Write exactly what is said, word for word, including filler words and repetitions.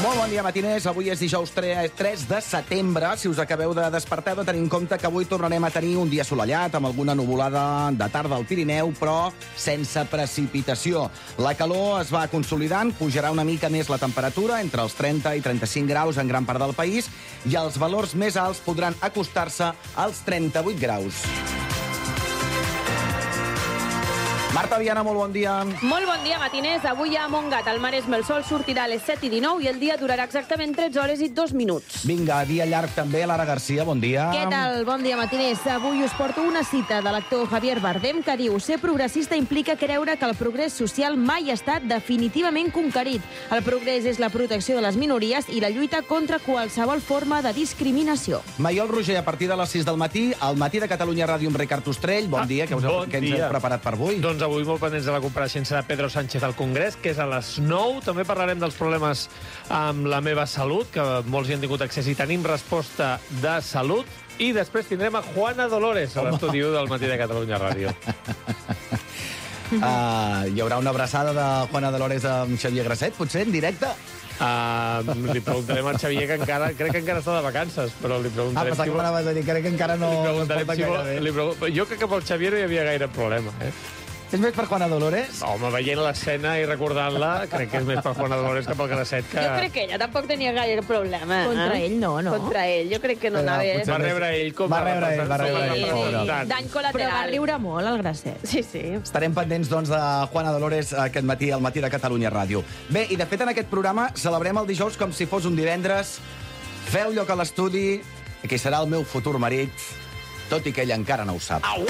Molt bon dia, matiners. Avui és dijous tres de setembre. Si us acabeu de despertar, heu de tenir en compte que avui tornarem a tenir un dia assolellat, amb alguna nuvolada de tarda al Pirineu, però sense precipitació. La calor es va consolidant, pujarà una mica més la temperatura, entre els trenta i trenta-cinc graus en gran part del país, i els valors més alts podran acostar-se als trenta-vuit graus. Marta Viana, molt bon dia. Molt bon dia, matiners. Avui a Montgat, al Maresme, el sol sortirà a les set i dinou i el dia durarà exactament tretze hores i dos minuts. Vinga, dia llarg també. Lara Garcia, bon dia. Què tal? Bon dia, matiners. Avui us porto una cita de l'actor Javier Bardem que diu: ser progressista implica creure que el progrés social mai ha estat definitivament conquerit. El progrés és la protecció de les minories i la lluita contra qualsevol forma de discriminació. Maiol Roger, a partir de les sis del matí, al Matí de Catalunya Ràdio amb Ricard Ostrell. Bon Ah, dia, que, us bon heu, que ens dia. heu preparat per avui? Doncs avui molt pendents de la compareixença de Pedro Sánchez al Congrés, que és a les nou. També parlarem dels problemes amb la meva salut, que molts hi han tingut accés i tenim resposta de salut. I després tindrem a Juana Dolores a l'estudi del Matí de Catalunya Ràdio. Uh, hi haurà una abraçada de Juana Dolores amb Xavier Grasset, potser, en directe? Uh, li preguntarem al Xavier, que encara, crec que encara està de vacances, però li Ah, preguntarem... pensava si que vol- m'anaves a dir, crec que encara no li no es preguntarem porta si vol- gaire bé. li pregun- Jo crec que pel Xavier no hi havia gaire problema, eh? És més per Juana Dolores? Home, veient l'escena i recordant-la, crec que és més per Juana Dolores que pel Grasset, que... Jo crec que ella tampoc tenia gaire problema. Contra eh? ell no, no. Contra ell, jo crec que no Però anava... potser Va rebre ell com Va rebre ell, va rebre ell, Sí, pobre. sí, dany Però col·lateral. va riure molt, el Grasset. Sí, sí. Estarem pendents, doncs, de Juana Dolores aquest matí al Matí de Catalunya Ràdio. Bé, i de fet, en aquest programa celebrem el dijous com si fos un divendres. Feu lloc a l'estudi, que serà el meu futur marit, tot i que ell encara no ho sap.